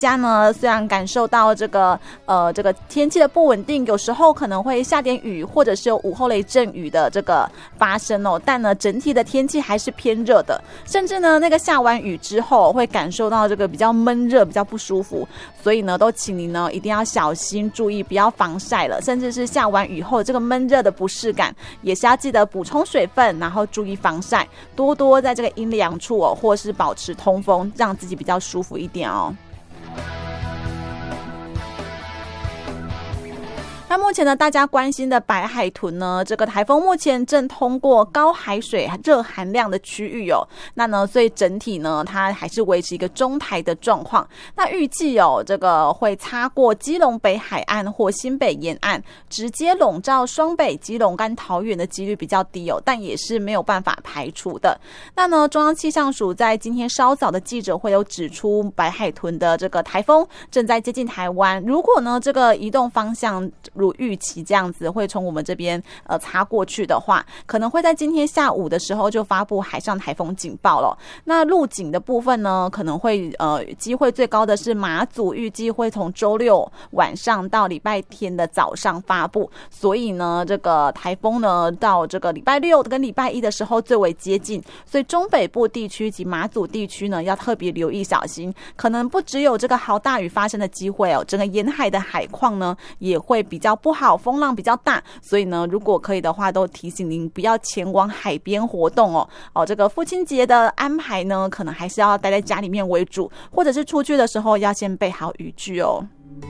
家呢虽然感受到这个天气的不稳定，有时候可能会下点雨，或者是有午后雷阵雨的这个发生哦，但呢整体的天气还是偏热的，甚至呢那个下完雨之后会感受到这个比较闷热，比较不舒服，所以呢都请你呢一定要小心注意，不要防晒了，甚至是下完雨后这个闷热的不适感也是要记得补充水分，然后注意防晒，多多在这个阴凉处哦，或是保持通风，让自己比较舒服一点哦。那目前呢，大家关心的白海豚呢，这个台风目前正通过高海水热含量的区域哦。那呢，所以整体呢，它还是维持一个中台的状况。那预计哦，这个会擦过基隆北海岸或新北沿岸，直接笼罩双北、基隆跟桃园的几率比较低哦，但也是没有办法排除的。那呢，中央气象署在今天稍早的记者会有指出，白海豚的这个台风正在接近台湾。如果呢，这个移动方向如预期这样子会从我们这边擦过去的话，可能会在今天下午的时候就发布海上台风警报了。那陆警的部分呢，可能会机会最高的是马祖，预计会从周六晚上到礼拜天的早上发布，所以呢这个台风呢到这个礼拜六跟礼拜一的时候最为接近，所以中北部地区及马祖地区呢要特别留意小心，可能不只有这个豪大雨发生的机会哦，整个沿海的海况呢也会比较不好，风浪比较大，所以呢如果可以的话都提醒您不要前往海边活动哦。这个父亲节的安排呢可能还是要待在家里面为主，或者是出去的时候要先备好雨具哦。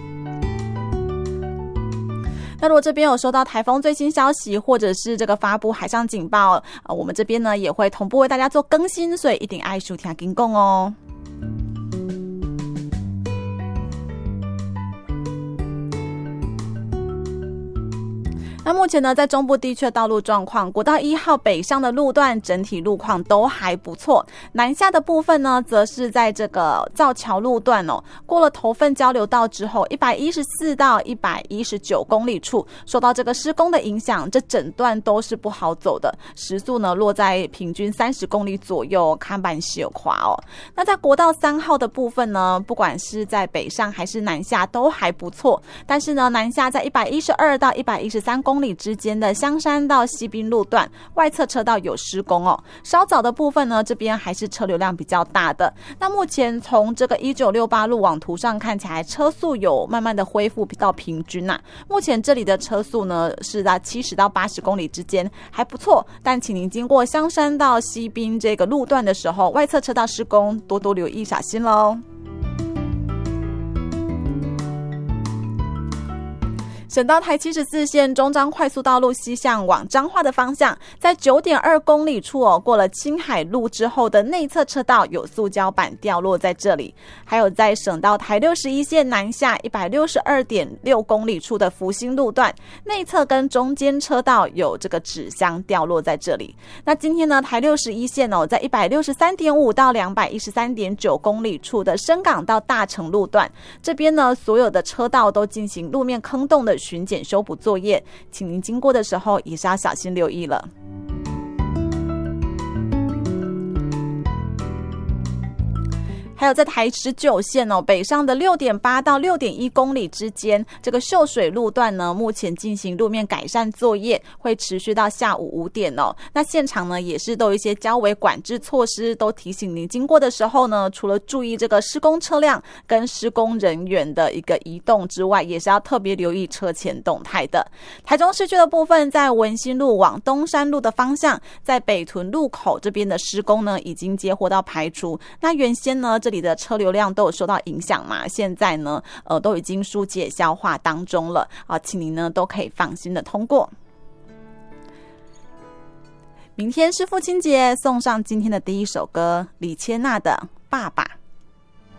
那如果这边有收到台风最新消息，或者是这个发布海上警报，我们这边呢也会同步为大家做更新，所以一定爱收听跟讲哦。那目前呢，在中部地区的道路状况，国道1号北上的路段整体路况都还不错，南下的部分呢，则是在这个造桥路段哦，过了头份交流道之后，114到119公里处受到这个施工的影响，这整段都是不好走的，时速呢落在平均30公里左右，看板小滑哦。那在国道3号的部分呢，不管是在北上还是南下都还不错，但是呢，南下在112到113公里之间的香山到西滨路段外侧车道有施工哦，稍早的部分呢，这边还是车流量比较大的。那目前从这个1968路网图上看起来，车速有慢慢的恢复到平均啊。目前这里的车速呢是在70到80公里之间，还不错。但请您经过香山到西滨这个路段的时候，外侧车道施工，多多留意小心喽。省道台74线中彰快速道路西向往彰化的方向，在9.2公里处哦，过了青海路之后的内侧车道有塑胶板掉落在这里。还有在省道台61线南下 162.6 公里处的福兴路段，内侧跟中间车道有这个纸箱掉落在这里。那今天呢，台61线哦，在 163.5 到 213.9 公里处的深港到大成路段，这边呢所有的车道都进行路面坑洞的巡检修补作业，请您经过的时候也是要小心留意了。还有在台19线哦，北上的 6.8 到 6.1 公里之间，这个秀水路段呢，目前进行路面改善作业，会持续到下午5点哦。那现场呢，也是都有一些交维管制措施，都提醒您经过的时候呢，除了注意这个施工车辆跟施工人员的一个移动之外，也是要特别留意车前动态的。台中市区的部分，在文心路往东山路的方向，在北屯路口这边的施工呢，已经接获到排除。那原先呢，这里的车流量都有受到影响嘛，现在呢都已经疏解消化当中了啊，请您呢都可以放心的通过。明天是父亲节，送上今天的第一首歌，李千娜的《爸爸》。